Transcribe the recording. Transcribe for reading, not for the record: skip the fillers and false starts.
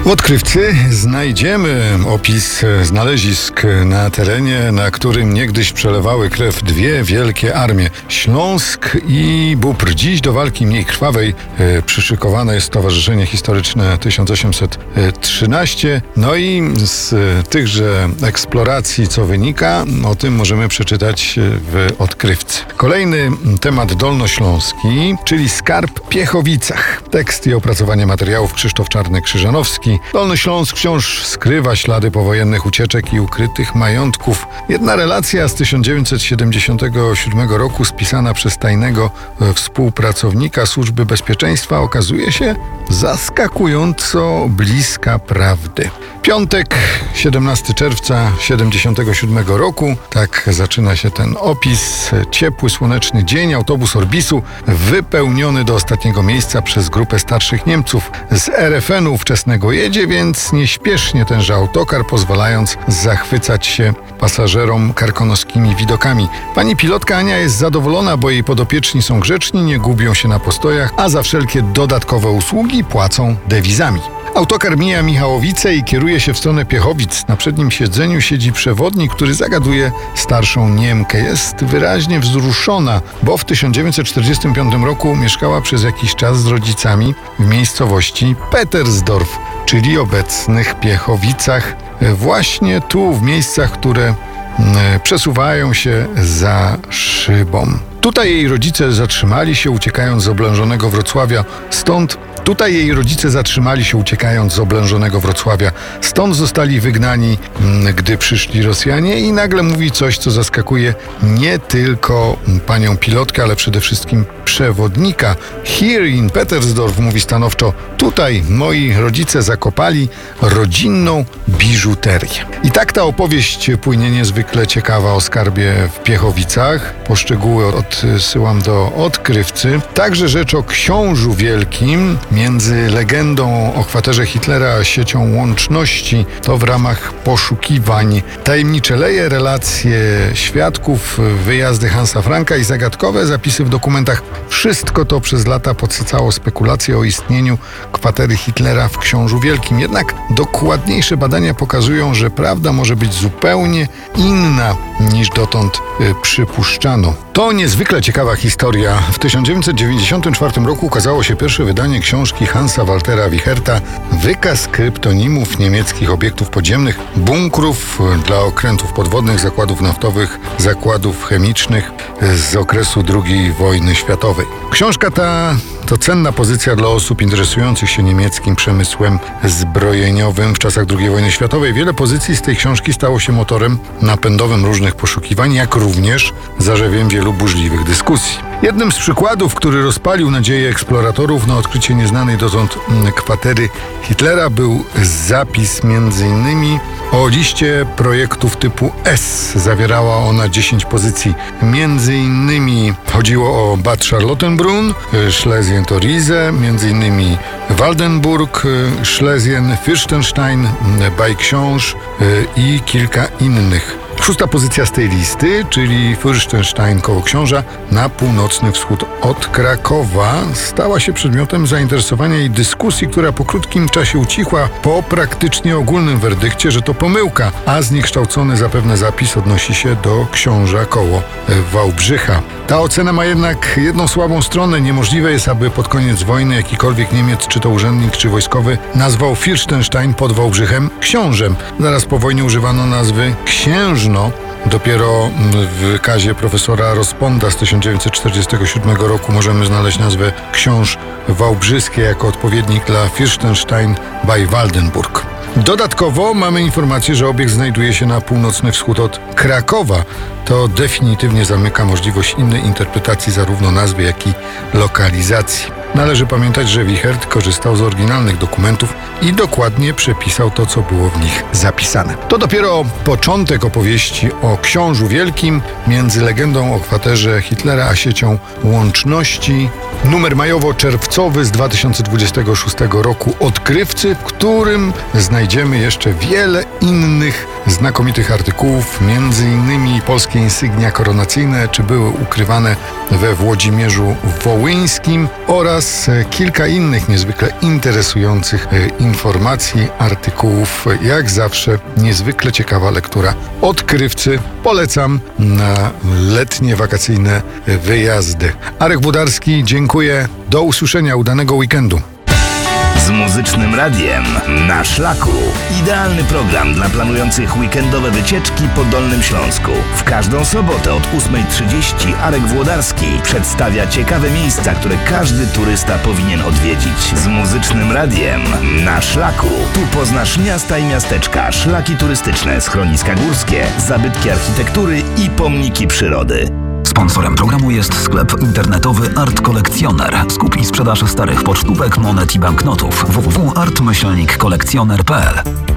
W odkrywcy znajdziemy opis znalezisk na terenie, na którym niegdyś przelewały krew dwie wielkie armie. Śląsk i Bóbr. Dziś do walki mniej krwawej przyszykowane jest Stowarzyszenie Historyczne 1813. No i z tychże eksploracji co wynika, o tym możemy przeczytać w odkrywcy. Kolejny temat dolnośląski, czyli skarb w Piechowicach. Tekst i opracowanie materiałów Krzysztof Czarny-Krzyżanowski. Dolny Śląsk wciąż skrywa ślady powojennych ucieczek i ukrytych majątków. Jedna relacja z 1977 roku spisana przez tajnego współpracownika Służby Bezpieczeństwa okazuje się zaskakująco bliska prawdy. Piątek, 17 czerwca 1977 roku. Tak zaczyna się ten opis. Ciepły, słoneczny dzień. Autobus Orbisu wypełniony do ostatniego miejsca przez grupę starszych Niemców z RFN-u ówczesnego jedzie, więc nieśpiesznie tenże autokar, pozwalając zachwycać się pasażerom karkonoskimi widokami. Pani pilotka Ania jest zadowolona, bo jej podopieczni są grzeczni, nie gubią się na postojach, a za wszelkie dodatkowe usługi płacą dewizami. Autokar mija Michałowice i kieruje się w stronę Piechowic. Na przednim siedzeniu siedzi przewodnik, który zagaduje starszą Niemkę. Jest wyraźnie wzruszona, bo w 1945 roku mieszkała przez jakiś czas z rodzicami w miejscowości Petersdorf, czyli obecnych Piechowicach. Właśnie tu, w miejscach, które przesuwają się za szybą. Tutaj jej rodzice zatrzymali się, uciekając z oblężonego Wrocławia. Stąd zostali wygnani, gdy przyszli Rosjanie, i nagle mówi coś, co zaskakuje nie tylko panią pilotkę, ale przede wszystkim przewodnika. Here in Petersdorf, mówi stanowczo, tutaj moi rodzice zakopali rodzinną biżuterię. I tak ta opowieść płynie niezwykle ciekawa o skarbie w Piechowicach. Poszczegóły odsyłam do odkrywcy. Także rzecz o Książu Wielkim. Między legendą o kwaterze Hitlera a siecią łączności to w ramach poszukiwań. Tajemnicze leje, relacje świadków, wyjazdy Hansa Franka i zagadkowe zapisy w dokumentach. Wszystko to przez lata podsycało spekulacje o istnieniu kwatery Hitlera w Książu Wielkim. Jednak dokładniejsze badania pokazują, że prawda może być zupełnie inna niż dotąd przypuszczano. To niezwykle ciekawa historia. W 1994 roku ukazało się pierwsze wydanie książki Hansa Waltera Wicherta Wykaz kryptonimów niemieckich obiektów podziemnych, bunkrów dla okrętów podwodnych, zakładów naftowych, zakładów chemicznych z okresu II wojny światowej. Książka ta to cenna pozycja dla osób interesujących się niemieckim przemysłem zbrojeniowym w czasach II wojny światowej. Wiele pozycji z tej książki stało się motorem napędowym różnych poszukiwań, jak również zarzewiem wielu burzliwych dyskusji. Jednym z przykładów, który rozpalił nadzieję eksploratorów na odkrycie nieznanej dotąd kwatery Hitlera, był zapis m.in. o liście projektów typu S. Zawierała ona 10 pozycji. Między innymi chodziło o Bad Charlottenbrunn, Schlesien to Riese, między innymi Waldenburg, Schlesien, Fürstenstein, Bajksiąż i kilka innych. Szósta pozycja z tej listy, czyli Fürstenstein koło Książa na północny wschód od Krakowa, stała się przedmiotem zainteresowania i dyskusji, która po krótkim czasie ucichła po praktycznie ogólnym werdykcie, że to pomyłka, a zniekształcony zapewne zapis odnosi się do Książa koło Wałbrzycha. Ta ocena ma jednak jedną słabą stronę. Niemożliwe jest, aby pod koniec wojny jakikolwiek Niemiec, czy to urzędnik, czy wojskowy, nazwał Fürstenstein pod Wałbrzychem książem. Zaraz po wojnie używano nazwy księżno. Dopiero w wykazie profesora Rosponda z 1947 roku możemy znaleźć nazwę Książ Wałbrzyskie jako odpowiednik dla Fürstenstein bei Waldenburg. Dodatkowo mamy informację, że obiekt znajduje się na północny wschód od Krakowa. To definitywnie zamyka możliwość innej interpretacji zarówno nazwy, jak i lokalizacji. Należy pamiętać, że Wichert korzystał z oryginalnych dokumentów i dokładnie przepisał to, co było w nich zapisane. To dopiero początek opowieści o Książu Wielkim, między legendą o kwaterze Hitlera a siecią łączności. Numer majowo-czerwcowy z 2026 roku odkrywcy, w którym znajdziemy jeszcze wiele innych znakomitych artykułów, między innymi polskie insygnia koronacyjne, czy były ukrywane we Włodzimierzu Wołyńskim, oraz oraz kilka innych niezwykle interesujących informacji, artykułów. Jak zawsze niezwykle ciekawa lektura odkrywcy. Polecam na letnie, wakacyjne wyjazdy. Arek Włodarski, dziękuję. Do usłyszenia, udanego weekendu. Z Muzycznym Radiem na szlaku. Idealny program dla planujących weekendowe wycieczki po Dolnym Śląsku. W każdą sobotę od 8:30 Arek Włodarski przedstawia ciekawe miejsca, które każdy turysta powinien odwiedzić. Z Muzycznym Radiem na szlaku. Tu poznasz miasta i miasteczka, szlaki turystyczne, schroniska górskie, zabytki architektury i pomniki przyrody. Sponsorem programu jest sklep internetowy Art Kolekcjoner. Skup i sprzedaż starych pocztówek, monet i banknotów. www.art-kolekcjoner.pl